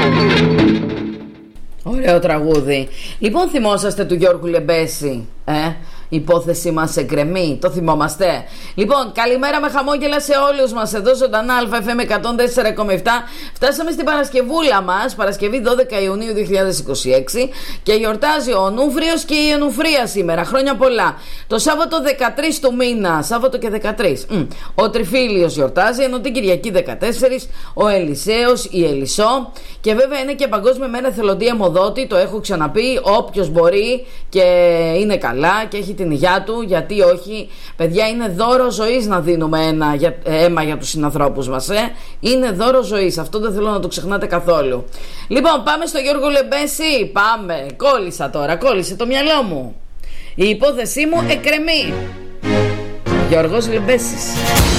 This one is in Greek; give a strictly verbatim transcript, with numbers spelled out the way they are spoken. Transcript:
Ωραίο τραγούδι. Λοιπόν, θυμόσαστε του Γιώργου Λεμπέση, ε? Η υπόθεση μας εκκρεμεί, το θυμόμαστε. Λοιπόν, καλημέρα με χαμόγελα σε όλους μας. Εδώ ζωντανά Α Φ Μ εκατόν τέσσερα κόμμα επτά. Φτάσαμε στην Παρασκευούλα μας, Παρασκευή δώδεκα Ιουνίου δύο χιλιάδες είκοσι έξι, και γιορτάζει ο Νούφριος και η Ενουφρία σήμερα. Χρόνια πολλά. Το Σάββατο δεκατρείς του μήνα, Σάββατο και δεκατρείς, μ, ο Τριφύλιος γιορτάζει, ενώ την Κυριακή δεκατέσσερις ο Ελισέος, η Ελισσό. Και βέβαια είναι και Παγκόσμια Μέρα Εθελοντή Αιμοδότη, το έχω ξαναπεί. Όποιος μπορεί και είναι καλά και έχει την υγειά του, γιατί όχι, παιδιά, είναι δώρο ζωής να δίνουμε ένα για, αίμα για τους συνανθρώπους μας, ε? Είναι δώρο ζωής, αυτό δεν θέλω να το ξεχνάτε καθόλου. Λοιπόν, πάμε στο Γιώργο Λεμπέση. Πάμε, κόλλησα τώρα, κόλλησε το μυαλό μου. Η υπόθεσή μου εκκρεμεί. Γιώργος Λεμπέσης.